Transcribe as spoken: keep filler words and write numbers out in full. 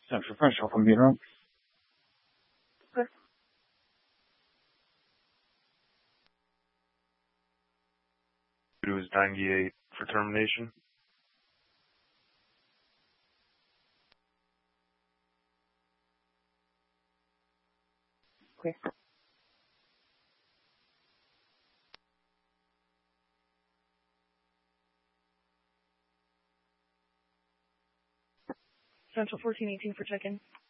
Central French off on being wrong. Okay. It was ninety-eight for termination. Okay. Central fourteen eighteen for check-in.